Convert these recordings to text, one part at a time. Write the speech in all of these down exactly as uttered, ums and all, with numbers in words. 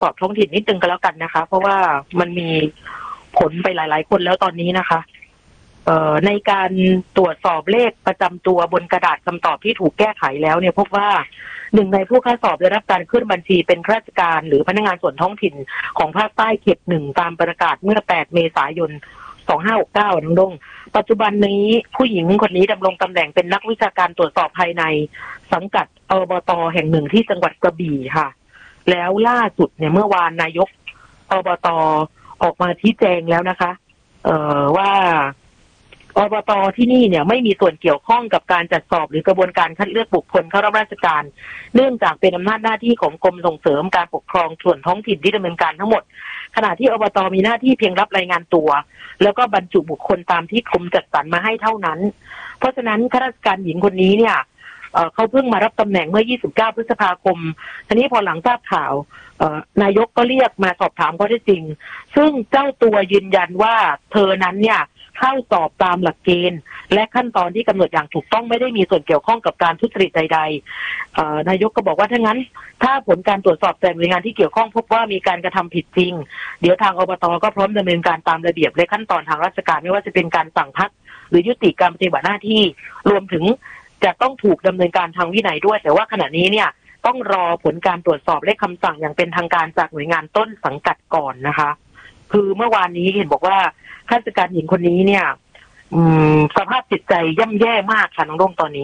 สอบท้องถิ่นนิดนึงก็แล้วกันนะคะเพราะว่ามันมีผลไปหลายๆคนแล้วตอนนี้นะคะเอ่อในการตรวจสอบเลขประจำตัวบนกระดาษคำตอบที่ถูกแก้ไขแล้วเนี่ยพบว่าหนึ่งในผู้เข้าสอบได้รับการขึ้นบัญชีเป็นข้าราชการหรือพนักงานส่วนท้องถิ่นของภาคใต้เขตหนึ่งตามประกาศเมื่อแปดเมษายนสองห้าหกเก้าน้องดงปัจจุบันนี้ผู้หญิงคนนี้ดำรงตำแหน่งเป็นนักวิชาการตรวจสอบภายในสังกัดอบต.แห่งหนึ่งที่จังหวัดกระบี่ค่ะแล้วล่าสุดเนี่ยเมื่อวานนายกอบต.ออกมาชี้แจงแล้วนะคะเอ่อว่าอบต.ที่นี่เนี่ยไม่มีส่วนเกี่ยวข้องกับการจัดสอบหรือกระบวนการคัดเลือกบุคคลเข้ารับราชการเนื่องจากเป็นอำนาจหน้าที่ของกรมส่งเสริมการปกครองส่วนท้องถิ่นที่ดำเนินการทั้งหมดขณะที่อบต.มีหน้าที่เพียงรับรายงานตัวแล้วก็บรรจุบุคคลตามที่กรมจัดสรรมาให้เท่านั้นเพราะฉะนั้นข้าราชการหญิงคนนี้เนี่ยเอ่อเขาเพิ่งมารับตำแหน่งเมื่อยี่สิบเก้าพฤษภาคมทีนี้พอหลังทราบข่าวเอ่อนายกก็เรียกมาสอบถามข้อเท็จจริงซึ่งเจ้าตัวยืนยันว่าเธอนั้นเนี่ยเข้าสอบตามหลักเกณฑ์และขั้นตอนที่กำหนดอย่างถูกต้องไม่ได้มีส่วนเกี่ยวข้องกับการทุจริตใดๆเอ่อนายกก็บอกว่าถ้างั้นถ้าผลการตรวจสอบจากหน่วยงานที่เกี่ยวข้องพบว่ามีการกระทำผิดจริงเดี๋ยวทางอบต.ก็พร้อมดำเนินการตามระเบียบและขั้นตอนทางราชการไม่ว่าจะเป็นการสั่งพักหรือยุติการปฏิบัติหน้าที่รวมถึงจะต้องถูกดำเนินการทางวินัยด้วยแต่ว่าขณะนี้เนี่ยต้องรอผลการตรวจสอบและคำสั่งอย่างเป็นทางการจากหน่วยงานต้นสังกัดก่อนนะคะคือเมื่อวานนี้เห็นบอกว่าข้าราชการหญิงคนนี้เนี่ยอืมสภาพจิตใจย่ำแย่มากค่ะน้องร่มตอนนี้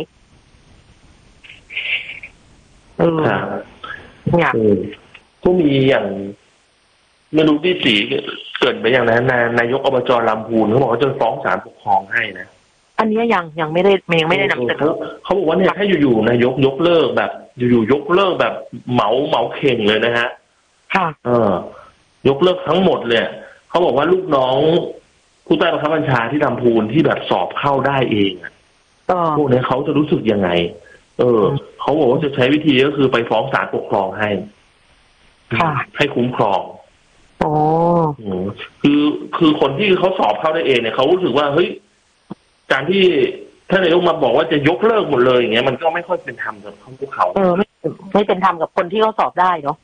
เออเนี่ยก็มีอย่างไม่รู้ที่สีเกิดไปอย่างนั้นนายกอบจ.ลำพูนเขาบอกเขาจะฟ้องศาลปกครองให้นะอันนี้ยังยังไม่ได้ยังไม่ได้นำเสนอเขาบอกว่าเนี่ยถ้าอยู่ๆนายกยกเลิกแบบอยู่ๆยกเลิกแบบเหมาเหมาเข่งเลยนะฮะค่ะเออยกเลิกทั้งหมดเลยเขาบอกว่าลูกน้องผู้ใต้บังคับบัญชาที่ลำพูนที่แบบสอบเข้าได้เองอ่ะพวกนี้เขาจะรู้สึกยังไงเออเขาบอกว่าจะใช้วิธีก็คือไปฟ้องศาลปกครองให้ค่ะให้คุ้มครองอ๋อคือคือคนที่เขาสอบเข้าได้เองเนี่ยเขารู้สึกว่าเฮ้ยการที่ท่านนายกมาบอกว่าจะยกเลิกหมดเลยอย่างเงี้ยมันก็ไม่ค่อยเป็นธรรมกับพวกเขาเออไม่ไม่เป็นธรรมกับคนที่เขาสอบได้เนาะ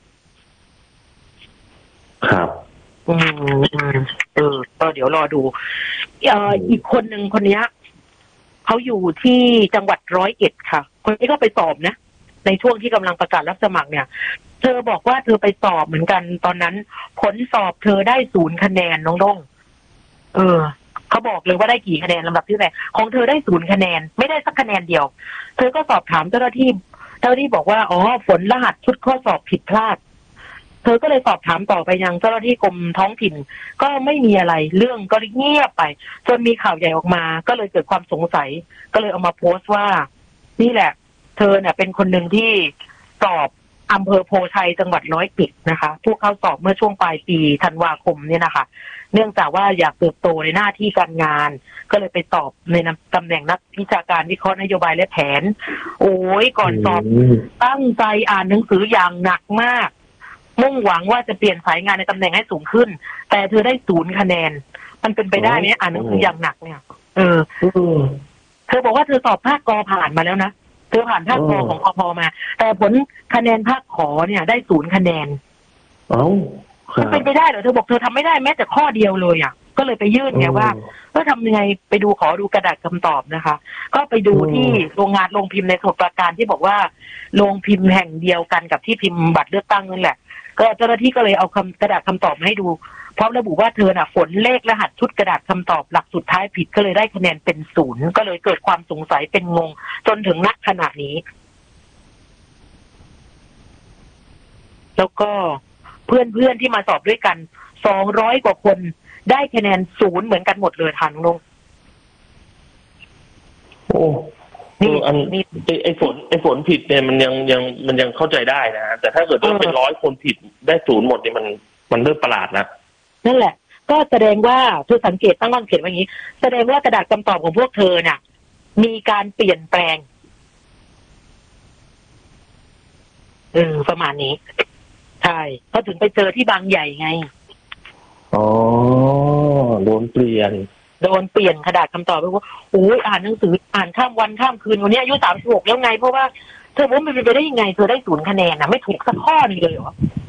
ครับอืมเออก็เดี๋ยวรอดูเอ่ออีกคนหนึ่งคนนี้เขาอยู่ที่จังหวัดร้อยเอ็ดค่ะคนนี้ก็ไปสอบนะในช่วงที่กำลังประกาศรับสมัครเนี่ยเธอบอกว่าเธอไปสอบเหมือนกันตอนนั้นผลสอบเธอได้ศูนย์คะแนนน้องดงเออเขาบอกเลยว่าได้กี่คะแนนลำดับที่ไหนของเธอได้ศูนย์คะแนนไม่ได้สักคะแนนเดียวเธอก็สอบถามเจ้าหน้าที่เจ้าหน้าที่บอกว่าอ๋อผลรหัสชุดข้อสอบผิดพลาดเธอก็เลยสอบถามต่อไปยังเจ้าหน้าที่กรมท้องถิ่นก็ไม่มีอะไรเรื่องก็เงียบไปจนมีข่าวใหญ่ออกมาก็เลยเกิดความสงสัยก็เลยเอามาโพสต์ว่านี่แหละเธอเนี่ยเป็นคนหนึ่งที่สอบอำเภอโพชัยจังหวัดร้อยเอ็ดนะคะผู้เข้าสอบเมื่อช่วงปลายปีธันวาคมเนี่ยนะคะเนื่องจากว่าอยากเติบโตในหน้าที่การงานก็เลยไปสอบในตำแหน่งนักวิชาการวิเคราะห์นโยบายและแผนโอ้ยก่อนสอบตั้งใจอ่านหนังสืออย่างหนักมากมุ่งหวังว่าจะเปลี่ยนสายงานในตำแหน่งให้สูงขึ้นแต่เธอได้ศูนย์คะแนนมันเป็นไปได้ไหมอ่านหนังสืออย่างหนักเนี่ยเออเธอบอกว่าเธอสอบภาคกอผ่านมาแล้วนะเธอผ่านภาคกอของกพมาแต่ผลคะแนนภาคขอเนี่ยได้ศูนย์คะแนนเอ้ามันเป็นไปได้เหรอเธอบอกเธอทำไม่ได้แม้แต่ข้อเดียวเลยอ่ะก็เลยไปยื่นไงว่าก็ทำยังไงไปดูขอดูกระดาษคำตอบนะคะก็ไปดูที่โรงงานโรงพิมพ์ในสมุทรปราการที่บอกว่าโรงพิมพ์แห่งเดียวกันกับที่พิมพ์บัตรเลือกตั้งนั่นแหละก็เจ้าหน้าที่ก็เลยเอาคำกระดาษคำตอบมาให้ดูพร้อมระบุว่าเธอน่ะฝนเลขรหัสชุดกระดาษคำตอบหลักสุดท้ายผิดก็เลยได้คะแนนเป็นศูนย์ก็เลยเกิดความสงสัยเป็นงงจนถึงณขณะนี้แล้วก็เพื่อนๆที่มาสอบด้วยกันสองร้อยกว่าคนได้คะแนนศูนย์เหมือนกันหมดเลยทางลงโอ้นี่อันไอ้ฝนไอ้ฝนผิดเนี่ยมันยังยังมันยังเข้าใจได้นะแต่ถ้าเกิดว่าเป็นร้อยคนผิดได้ศูนย์หมดเนี่ยมันมันเริ่มประหลาดนะนั่นแหละก็แสดงว่าเธอสังเกตตั้งข้อสังเกตว่าอย่างนี้แสดงว่ากระดาษคำตอบของพวกเธอเนี่ยมีการเปลี่ยนแปลงเออประมาณนี้ใช่ก็ถึงไปเจอที่บางใหญ่ไงอ๋อโดนเปลี่ยนโดนเปลี่ยนกระดาษคำตอบไปว่าโอ้ยอ่านหนังสืออ่านข้ามวันข้ามคืนวันนี้อายุสามสิบหกแล้วไงเพราะว่าเธอว่ามันเป็นไปได้ยังไงเธอได้ศูนย์คะแนนนะไม่ถูกสักข้อนึงเลยเหรอ